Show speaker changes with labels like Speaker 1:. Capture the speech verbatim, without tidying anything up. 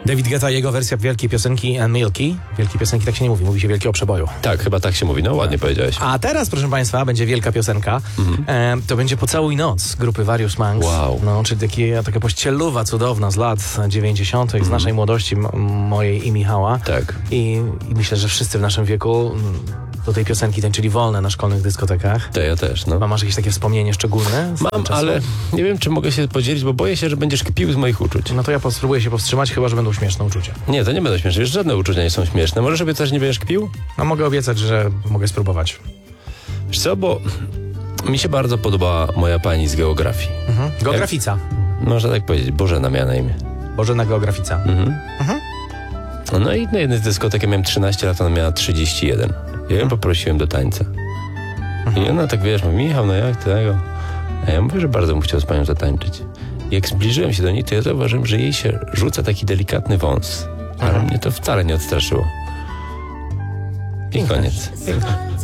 Speaker 1: David Guetta, jego wersja wielkiej piosenki Milky. Wielkiej piosenki tak się nie mówi, mówi się wielkie o przeboju.
Speaker 2: Tak, chyba tak się mówi, no ładnie powiedziałeś.
Speaker 1: A teraz, proszę państwa, będzie wielka piosenka. Mhm. E, to będzie Pocałuj noc grupy Various Monks.
Speaker 2: Wow.
Speaker 1: No, czyli taki, taka pościeluwa cudowna z lat dziewięćdziesiątych, mhm. z naszej młodości, m- mojej i Michała.
Speaker 2: Tak.
Speaker 1: I, I myślę, że wszyscy w naszym wieku do tej piosenki tańczyli wolne na szkolnych dyskotekach.
Speaker 2: To ja też, no.
Speaker 1: A masz jakieś takie wspomnienie szczególne?
Speaker 2: Mam, ale nie wiem, czy mogę się podzielić, bo boję się, że będziesz kpił z moich uczuć.
Speaker 1: No to ja spróbuję się powstrzymać, chyba że będą śmieszne uczucia.
Speaker 2: Nie, to nie będą śmieszne. Już żadne uczucia nie są śmieszne. Możesz obiecać, że nie będziesz kpił?
Speaker 1: No mogę obiecać, że mogę spróbować.
Speaker 2: Wiesz co, bo mi się bardzo podoba moja pani z geografii.
Speaker 1: Mhm. Geografica.
Speaker 2: Jak, można tak powiedzieć. Bożena miała na imię.
Speaker 1: Bożena Geografica.
Speaker 2: Mhm. Mhm. No i na jednej z dyskotek ja miałem trzynaście lat, ona miała trzydzieści jeden. Ja ją mhm. poprosiłem do tańca. Mhm. I ona tak, wiesz, mówi, Michał, no jak tego? A ja mówię, że bardzo bym chciał z panią zatańczyć. I jak zbliżyłem się do niej, to ja zauważyłem, że jej się rzuca taki delikatny wąs. Ale mhm. mnie to wcale nie odstraszyło. I koniec.